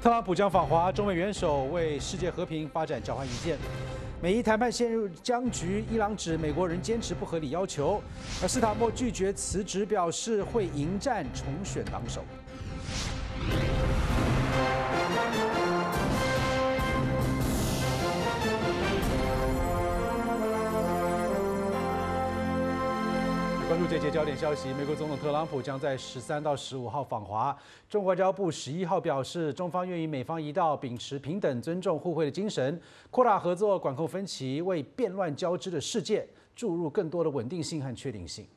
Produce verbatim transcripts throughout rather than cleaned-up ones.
特朗普将访华，中美元首为世界和平发展交换意见。美伊谈判陷入僵局，伊朗指美国仍坚持不合理要求，而斯塔默拒绝辞职，表示会迎战重选党首。关注这节焦点消息，美国总统特朗普将在十三到十五号访华。中国外交部十一号表示，中方愿与美方一道，秉持平等、尊重、互惠的精神，扩大合作，管控分歧，为变乱交织的世界注入更多的稳定性和确定性。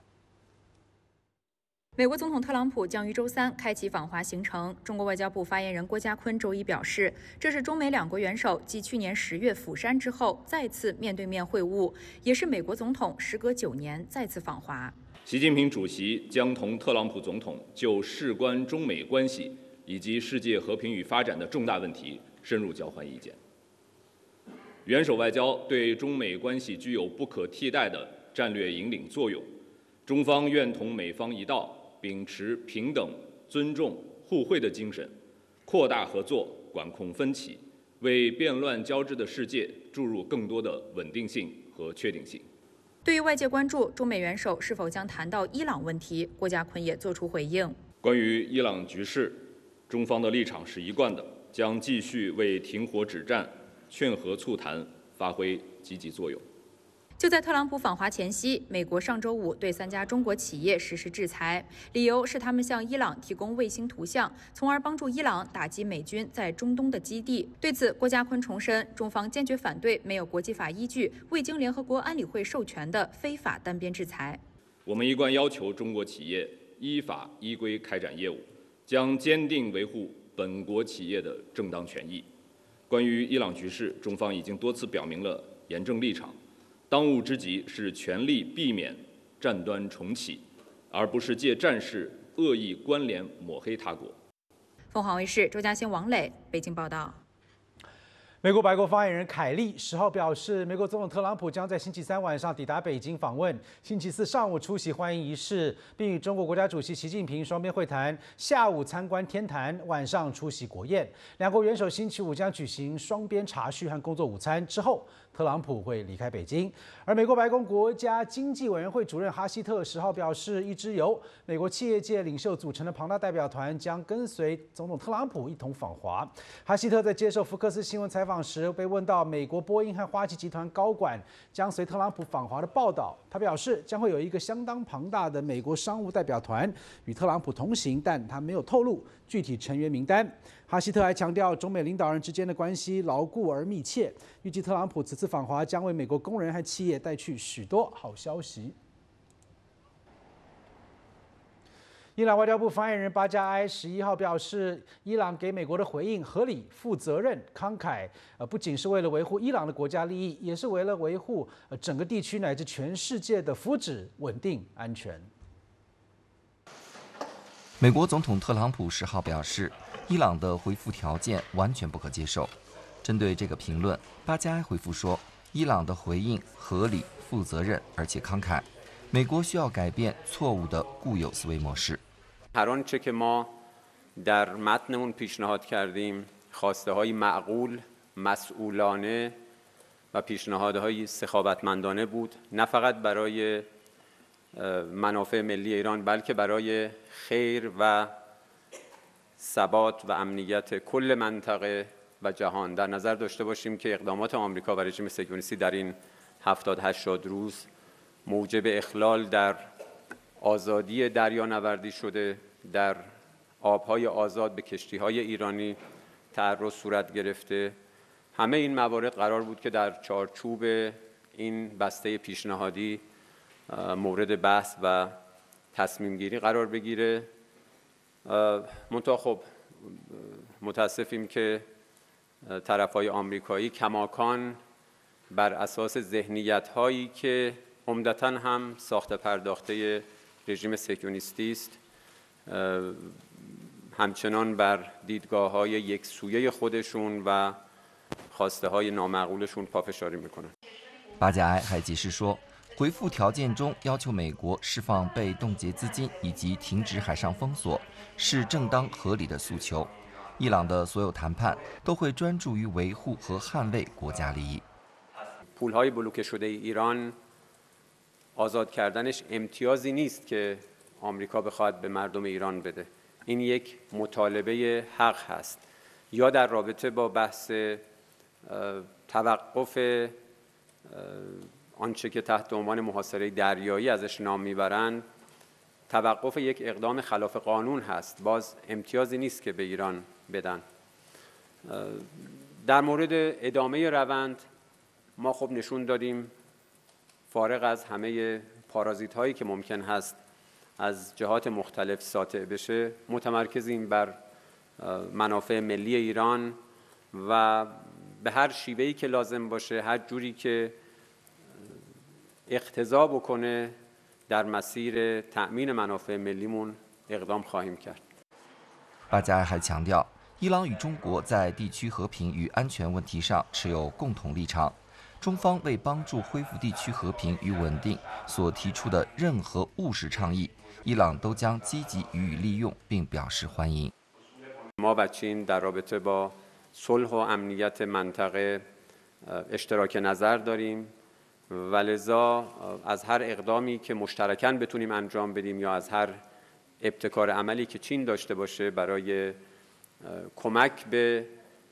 美国总统特朗普将于周三开启访华行程。中国外交部发言人郭家坤周一表示，这是中美两国元首继去年十月釜山之后再次面对面会晤，也是美国总统时隔九年再次访华。 习近平主席将同特朗普总统就事关中美关系以及世界和平与发展的重大问题深入交换意见。元首外交对中美关系具有不可替代的战略引领作用，中方愿同美方一道，秉持平等、尊重、互惠的精神，扩大合作，管控分歧，为变乱交织的世界注入更多的稳定性和确定性。 对于外界关注中美元首是否将谈到伊朗问题，郭家坤也作出回应。 关于伊朗局势，中方的立场是一贯的，将继续为停火止战、劝和促谈发挥积极作用。 就在特朗普访华前夕，美国上周五对三家中国企业实施制裁，理由是他们向伊朗提供卫星图像，从而帮助伊朗打击美军在中东的基地。对此，郭家坤重申，中方坚决反对没有国际法依据、未经联合国安理会授权的非法单边制裁。 我们一贯要求中国企业依法依规开展业务，将坚定维护本国企业的正当权益。关于伊朗局势，中方已经多次表明了严正立场。当务之急是全力避免战端重启，而不是借战事恶意关联抹黑他国。 凤凰卫视周嘉欣、王磊北京报道。 美国白宫发言人凯利十号表示，美国总统特朗普将在星期三晚上抵达北京访问，星期四上午出席欢迎仪式，并与中国国家主席习近平双边会谈，下午参观天坛，晚上出席国宴。两国元首星期五将举行双边茶叙和工作午餐，之后特朗普会离开北京。而美国白宫国家经济委员会主任哈希特十号表示，一支由美国企业界领袖组成的庞大代表团将跟随总统特朗普一同访华。哈希特在接受福克斯新闻采访时被问到美国波音和花旗集团高管将随特朗普访华的报道，他表示将会有一个相当庞大的美国商务代表团与特朗普同行，但他没有透露具体成员名单。哈希特还强调，中美领导人之间的关系牢固而密切，预计特朗普此次访华将为美国工人和企业带去许多好消息。伊朗外交部发言人巴加埃十一号表示，伊朗给美国的回应合理、负责任、慷慨，呃，不仅是为了维护伊朗的国家利益，也是为了维护呃整个地区乃至全世界的福祉、稳定、安全。 美国总统特朗普十号表示，伊朗的回复条件完全不可接受。针对这个评论，巴加埃回复说，伊朗的回应合理、负责任而且慷慨。美国需要改变错误的固有思维模式。 هر آنچه که ما در متنمون پیشنهاد کردیم خواسته‌های معقول، مسئولانه و پیشنهادهای سخاوتمندانه بود، نه فقط برای منافع ملی ایران بلکه برای خیر و ثبات و امنیت کل منطقه و جهان. در نظر داشته باشیم که اقدامات آمریکا و رژیم صهیونیستی در این هفتاد هشتاد روز موجب اخلال در آزادی دریانوردی شده، در آبهای آزاد به کشتی‌های ایرانی تعرض صورت گرفته. همه این موارد قرار بود که در چارچوب این بسته پیشنهادی مورد بحث و تصمیم گیری قرار بگیره. منتها خب متاسفیم که طرف‌های آمریکایی کماکان بر اساس ذهنیت‌هایی که عمدتاً هم ساخته پرداخته رژیم صهیونیستی است، همچنان بر دیدگاه‌های یکسویه خودشون و خواسته‌های نامعقولشون پافشاری میکنن. 巴加埃还解释说，回复条件中要求美国释放被冻结资金以及停止海上封锁是正当合理的诉求。 伊朗的所有谈判都会专注于维护和捍卫国家利益。 پولهای بلوکه شده ایران آزاد کردنش امتیازی نیست که آمریکا بخواد به مردم ایران بده. این یک مطالبه حق هست. یا در رابطه با بحث توقف آنچه که تحت عنوان محاصره دریایی ازش نام میبرند، توقف یک اقدام خلاف قانون هست. باز امتیازی نیست که به ایران بدن. در مورد ادامه روند ما خب نشون دادیم فارغ از همه پارازیت هایی که ممکن هست از جهات مختلف ساطع بشه، متمرکزیم بر منافع ملی ایران و به هر شیوهی که لازم باشه، هر جوری که اقتضا بکنه در مسیر تأمین منافع ملیمون اقدام خواهیم کرد. 巴加尔还强调，伊朗与中国在地区和平与安全问题上持有共同立场。中方为帮助恢复地区和平与稳定所提出的任何务实倡议，伊朗都将积极予以利用，并表示欢迎。 ما و چین در رابطه با صلح و امنیت منطقه اشتراک نظر داریم و لذا از هر اقدامی که مشترکاً بتونیم انجام بدیم یا از هر ابتکار عملی که چین داشته باشه برای کمک به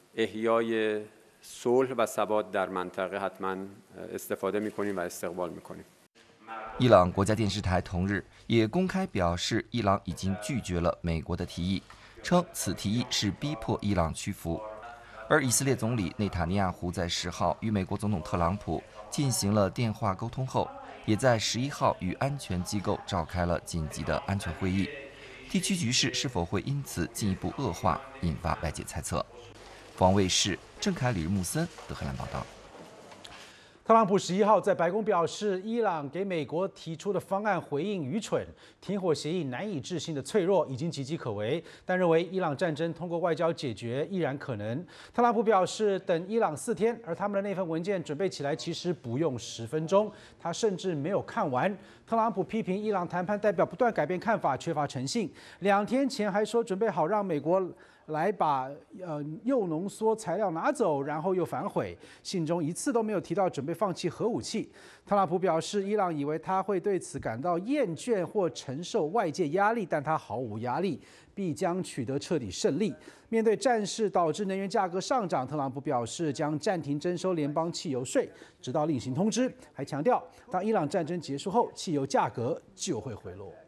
احیای صلح و ثبات در منطقه حتما استفاده می‌کنیم و استقبال می‌کنیم。 伊朗国家电视台同日也公开表示，伊朗已经拒绝了美国的提议，称此提议是逼迫伊朗屈服。而以色列总理内塔尼亚胡在十号与美国总统特朗普进行了电话沟通后，也在十一号与安全机构召开了紧急的安全会议。地区局势是否会因此进一步恶化，引发外界猜测。防卫士郑凯、李日穆森德黑兰报道。 特朗普十一号在白宫表示，伊朗给美国提出的方案回应愚蠢，停火协议难以置信的脆弱，已经岌岌可危，但认为伊朗战争通过外交解决依然可能。特朗普表示，等伊朗四天，而他们的那份文件准备起来其实不用十分钟，他甚至没有看完。特朗普批评伊朗谈判代表不断改变看法，缺乏诚信。两天前还说准备好让美国来把呃铀浓缩材料拿走，然后又反悔。信中一次都没有提到准备放弃核武器。特朗普表示，伊朗以为他会对此感到厌倦或承受外界压力，但他毫无压力，必将取得彻底胜利。面对战事导致能源价格上涨，特朗普表示将暂停征收联邦汽油税，直到另行通知。还强调，当伊朗战争结束后，汽油价格就会回落。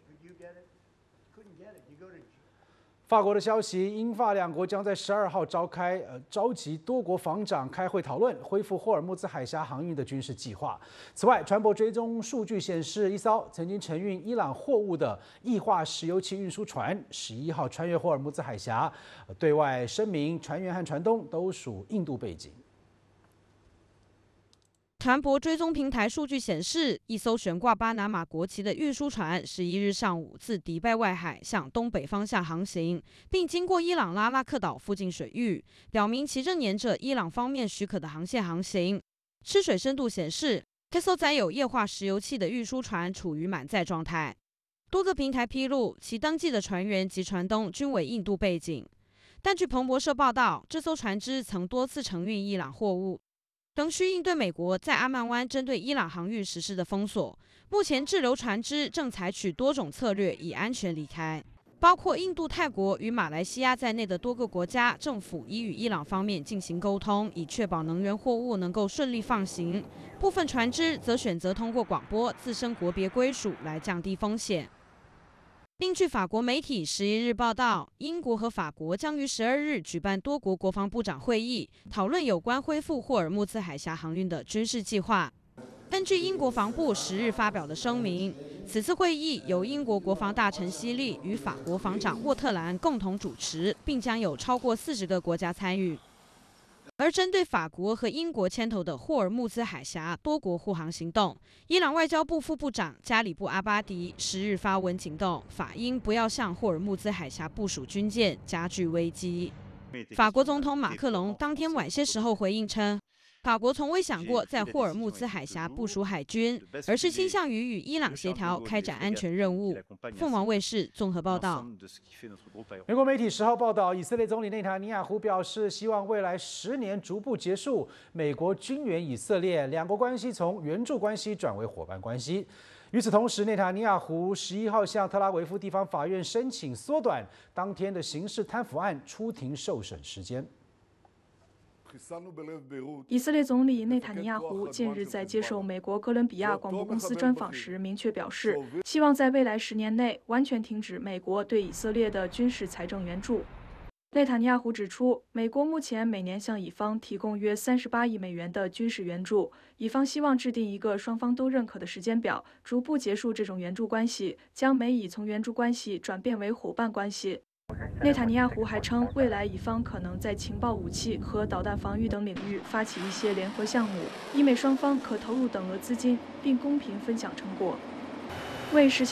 法国的消息，英法两国将在十二号召开呃召集多国防长开会讨论恢复霍尔木兹海峡航运的军事计划。此外，船舶追踪数据显示，一艘曾经承运伊朗货物的液化石油气运输船十一号穿越霍尔木兹海峡，对外声明船员和船东都属印度背景。 船舶追踪平台数据显示，一艘悬挂巴拿马国旗的运输船十一日上午自迪拜外海向东北方向航行，并经过伊朗拉拉克岛附近水域，表明其正沿着伊朗方面许可的航线航行。吃水深度显示，这艘载有液化石油气的运输船处于满载状态。多个平台披露，其登记的船员及船东均为印度背景。但据彭博社报道，这艘船只曾多次承运伊朗货物。仍需应对美国在阿曼湾针对伊朗航运实施的封锁。目前滞留船只正采取多种策略以安全离开，包括印度、泰国与马来西亚在内的多个国家政府已与伊朗方面进行沟通，以确保能源货物能够顺利放行。部分船只则选择通过广播自身国别归属来降低风险。另据法国媒体十一日报道，英国和法国将于十二日举办多国国防部长会议，讨论有关恢复霍尔木兹海峡航运的军事计划。根据英国防部十日发表的声明，此次会议由英国国防大臣希利与法国防长沃特兰共同主持，并将有超过四十个国家参与。而针对法国和英国牵头的霍尔木兹海峡多国护航行动，伊朗外交部副部长加里布阿巴迪十日发文警告法英不要向霍尔木兹海峡部署军舰，加剧危机。法国总统马克龙当天晚些时候回应称， 法国从未想过在霍尔木兹海峡部署海军，而是倾向于与伊朗协调开展安全任务。凤凰卫视综合报道。 美国媒体十号报道，以色列总理内塔尼亚胡表示，希望未来十年逐步结束美国军援以色列，两国关系从援助关系转为伙伴关系。与此同时，内塔尼亚胡十一号向特拉维夫地方法院申请缩短当天的刑事贪腐案出庭受审时间。 以色列总理内塔尼亚胡近日在接受美国哥伦比亚广播公司专访时，明确表示，希望在未来十年内完全停止美国对以色列的军事财政援助。内塔尼亚胡指出，美国目前每年向以方提供约三十八亿美元的军事援助，以方希望制定一个双方都认可的时间表，逐步结束这种援助关系，将美以从援助关系转变为伙伴关系。内塔尼亚胡还称，未来以方可能在情报、武器和导弹防御等领域发起一些联合项目，以美双方可投入等额资金，并公平分享成果。为实现